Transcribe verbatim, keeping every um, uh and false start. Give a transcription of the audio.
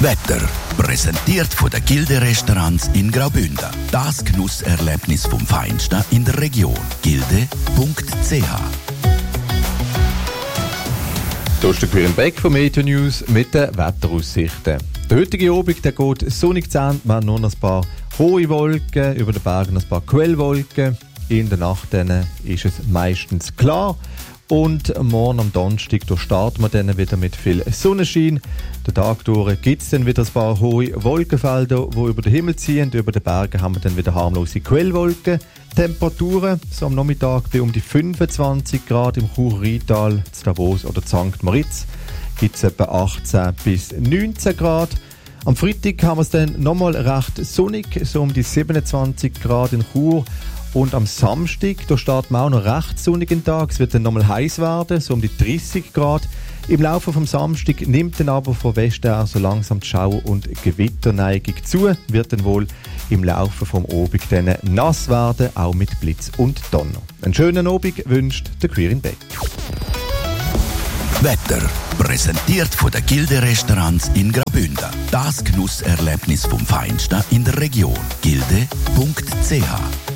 Wetter. Präsentiert von den Gilde-Restaurants in Graubünden. Das Genusserlebnis vom Feinsten in der Region. Gilde punkt c h. Hier ist der Quirin Beck von Meteo News mit den Wetteraussichten. Der heutige Abend der geht sonnig zu Ende. Wir haben nur noch ein paar hohe Wolken, über den Bergen ein paar Quellwolken. In der Nacht dann ist es meistens klar. Und morgen am Donnerstag da starten wir dann wieder mit viel Sonnenschein. Den Tag durch gibt es dann wieder ein paar hohe Wolkenfelder, die über den Himmel ziehen. Über den Bergen haben wir dann wieder harmlose Quellwolken. Temperaturen so am Nachmittag bei um die fünfundzwanzig Grad im Chur-Rheintal, in Davos oder Sankt Moritz gibt es etwa achtzehn bis neunzehn Grad. Am Freitag haben wir es dann nochmal recht sonnig, so um die siebenundzwanzig Grad in Chur. Und am Samstag, da starten wir auch noch recht sonnigen Tag. Es wird dann nochmal heiß werden, so um die dreißig Grad. Im Laufe vom Samstag nimmt dann aber von Westen her so langsam die Schauer- und Gewitterneigung zu. Wird dann wohl im Laufe vom Abend dann nass werden, auch mit Blitz und Donner. Einen schönen Abend wünscht der Quirin Beck. Wetter. Präsentiert von den Gilde-Restaurants in Graubünden. Das Genusserlebnis vom Feinsten in der Region. Gilde punkt c h.